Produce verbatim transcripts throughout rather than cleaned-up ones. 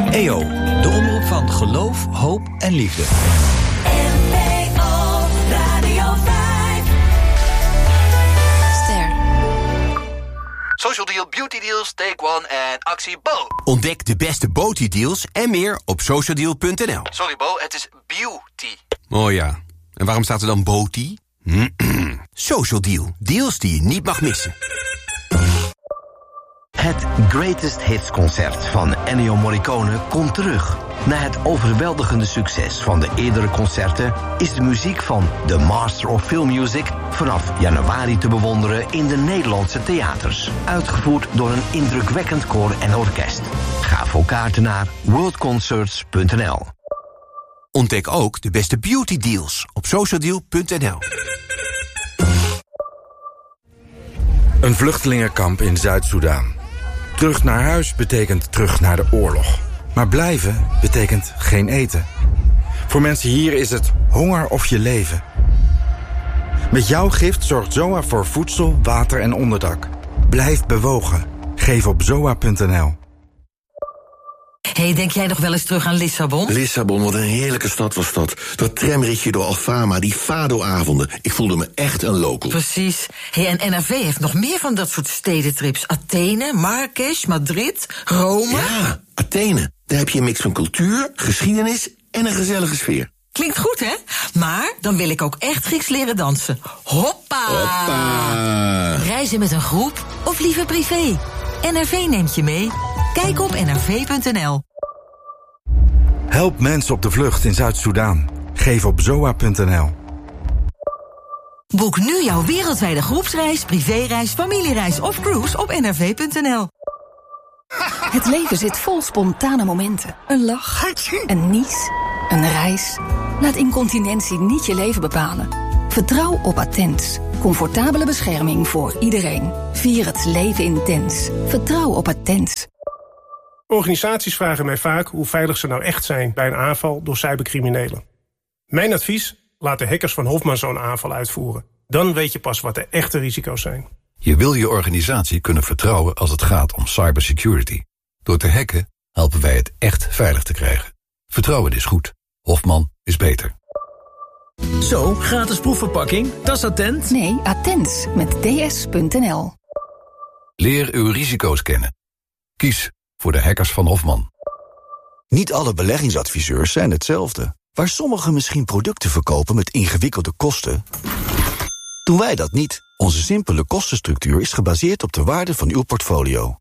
E O, de omroep van geloof, hoop en liefde. N P O Radio vijf. Ster. Social Deal, Beauty Deals, Take One en actie Bo. Ontdek de beste Beauty deals en meer op socialdeal punt n l. Sorry Bo, het is beauty. Oh ja, en waarom staat er dan Beauty? Social Deal, deals die je niet mag missen. Het Greatest Hits concert van Ennio Morricone komt terug. Na het overweldigende succes van de eerdere concerten is de muziek van The Master of Film Music vanaf januari te bewonderen in de Nederlandse theaters. Uitgevoerd door een indrukwekkend koor en orkest. Ga voor kaarten naar world concerts punt n l. Ontdek ook de beste beauty deals op socialdeal punt n l. Een vluchtelingenkamp in Zuid-Soedan. Terug naar huis betekent terug naar de oorlog. Maar blijven betekent geen eten. Voor mensen hier is het honger of je leven. Met jouw gift zorgt Z O A voor voedsel, water en onderdak. Blijf bewogen. Geef op zoa punt n l. Hey, denk jij nog wel eens terug aan Lissabon? Lissabon, wat een heerlijke stad was dat. Dat tramritje door Alfama, die Fado-avonden. Ik voelde me echt een local. Precies. Hey, en N R V heeft nog meer van dat soort stedentrips. Athene, Marrakesh, Madrid, Rome. Ja, Athene. Daar heb je een mix van cultuur, geschiedenis en een gezellige sfeer. Klinkt goed, hè? Maar dan wil ik ook echt Grieks leren dansen. Hoppa! Hoppa! Reizen met een groep of liever privé? N R V neemt je mee. Kijk op n r v punt n l. Help mensen op de vlucht in Zuid-Soedan. Geef op zoa punt n l. Boek nu jouw wereldwijde groepsreis, privéreis, familiereis of cruise op n r v punt n l. Het leven zit vol spontane momenten. Een lach, een nies, een reis. Laat incontinentie niet je leven bepalen. Vertrouw op Attens. Comfortabele bescherming voor iedereen. Vier het leven intens. Vertrouw op Attens. Organisaties vragen mij vaak hoe veilig ze nou echt zijn bij een aanval door cybercriminelen. Mijn advies? Laat de hackers van Hofman zo'n aanval uitvoeren. Dan weet je pas wat de echte risico's zijn. Je wil je organisatie kunnen vertrouwen als het gaat om cybersecurity. Door te hacken helpen wij het echt veilig te krijgen. Vertrouwen is goed. Hofman is beter. Zo, gratis proefverpakking. Dat is Attent. Nee, Attens met d s punt n l. Leer uw risico's kennen. Kies voor de hackers van Hofman. Niet alle beleggingsadviseurs zijn hetzelfde. Waar sommigen misschien producten verkopen met ingewikkelde kosten, doen wij dat niet. Onze simpele kostenstructuur is gebaseerd op de waarde van uw portfolio.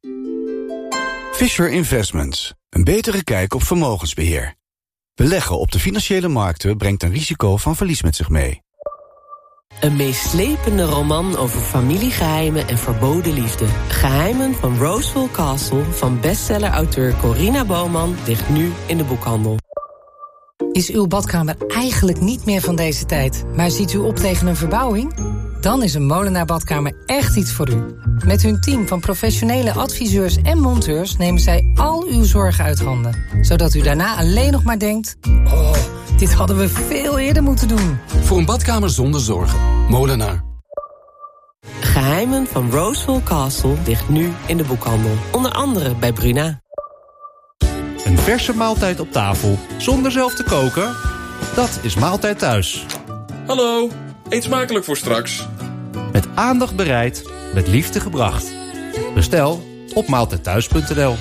Fisher Investments. Een betere kijk op vermogensbeheer. Beleggen op de financiële markten brengt een risico van verlies met zich mee. Een meeslepende roman over familiegeheimen en verboden liefde. Geheimen van Roseville Castle van bestseller-auteur Corina Bowman ligt nu in de boekhandel. Is uw badkamer eigenlijk niet meer van deze tijd, maar ziet u op tegen een verbouwing? Dan is een Molenaar Badkamer echt iets voor u. Met hun team van professionele adviseurs en monteurs nemen zij al uw zorgen uit handen. Zodat u daarna alleen nog maar denkt: oh, dit hadden we veel eerder moeten doen. Voor een badkamer zonder zorgen. Molenaar. Geheimen van Roseville Castle ligt nu in de boekhandel. Onder andere bij Bruna. Een verse maaltijd op tafel, zonder zelf te koken? Dat is Maaltijd Thuis. Hallo, eet smakelijk voor straks. Met aandacht bereid, met liefde gebracht. Bestel op maaltijd thuis punt n l.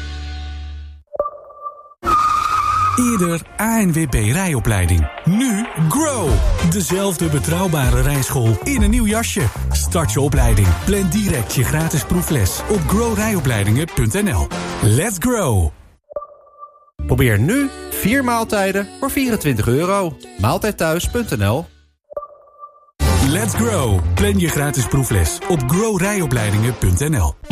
Eerder A N W B rijopleiding. Nu Grow. Dezelfde betrouwbare rijschool in een nieuw jasje. Start je opleiding. Plan direct je gratis proefles op grow rijopleidingen punt n l. Let's grow. Probeer nu vier maaltijden voor vierentwintig euro. maaltijd thuis punt n l. Let's grow. Plan je gratis proefles op grow rijopleidingen punt n l.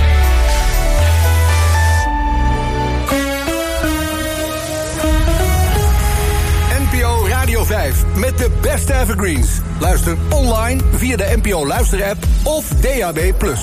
N P O Radio vijf met de beste evergreens. Luister online via de N P O Luister-app of D A B plus.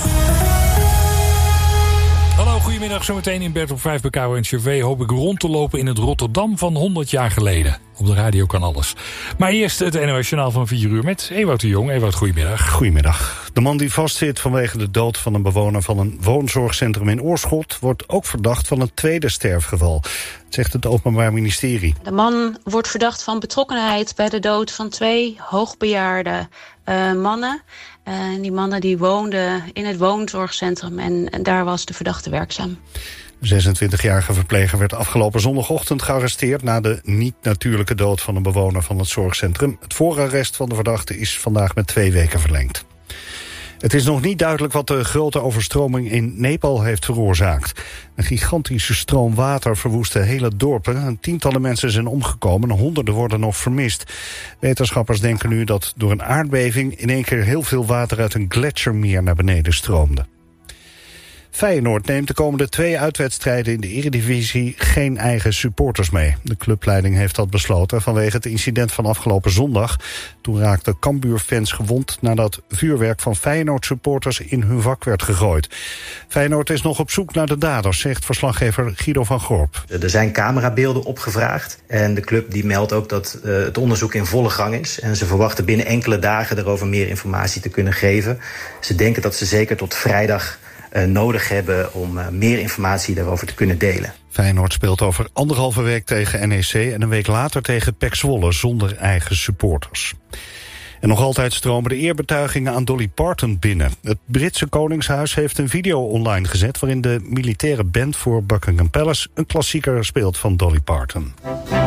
Hallo, goedemiddag. Zometeen in Bert op vijf bij Caro en Gervais hoop ik rond te lopen in het Rotterdam van honderd jaar geleden. Op de radio kan alles. Maar eerst het N O S Journaal van vier uur met Ewout de Jong. Ewout, goedemiddag. Goedemiddag. De man die vastzit vanwege de dood van een bewoner van een woonzorgcentrum in Oorschot wordt ook verdacht van een tweede sterfgeval, zegt het Openbaar Ministerie. De man wordt verdacht van betrokkenheid bij de dood van twee hoogbejaarde uh, mannen. Uh, die mannen die woonden in het woonzorgcentrum en, en daar was de verdachte werkzaam. De zesentwintigjarige verpleger werd afgelopen zondagochtend gearresteerd na de niet-natuurlijke dood van een bewoner van het zorgcentrum. Het voorarrest van de verdachte is vandaag met twee weken verlengd. Het is nog niet duidelijk wat de grote overstroming in Nepal heeft veroorzaakt. Een gigantische stroom water verwoestte hele dorpen. Tientallen mensen zijn omgekomen en honderden worden nog vermist. Wetenschappers denken nu dat door een aardbeving in één keer heel veel water uit een gletsjermeer naar beneden stroomde. Feyenoord neemt de komende twee uitwedstrijden in de Eredivisie geen eigen supporters mee. De clubleiding heeft dat besloten vanwege het incident van afgelopen zondag. Toen raakten Cambuur-fans gewond nadat vuurwerk van Feyenoord-supporters in hun vak werd gegooid. Feyenoord is nog op zoek naar de daders, zegt verslaggever Guido van Gorp. Er zijn camerabeelden opgevraagd en de club die meldt ook dat uh, het onderzoek in volle gang is. En ze verwachten binnen enkele dagen daarover meer informatie te kunnen geven. Ze denken dat ze zeker tot vrijdag Uh, nodig hebben om uh, meer informatie daarover te kunnen delen. Feyenoord speelt over anderhalve week tegen N E C en een week later tegen P E C Zwolle zonder eigen supporters. En nog altijd stromen de eerbetuigingen aan Dolly Parton binnen. Het Britse Koningshuis heeft een video online gezet waarin de militaire band voor Buckingham Palace een klassieker speelt van Dolly Parton.